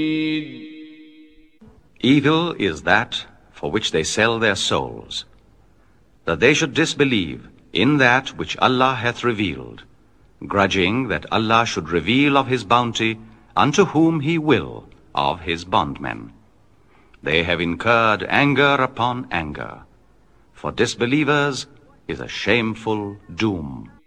Evil is that for which they sell their souls, that they should disbelieve in that which Allah hath revealed, grudging that Allah should reveal of his bounty unto whom he will of his bondmen. They have incurred anger upon anger. For disbelievers is a shameful doom.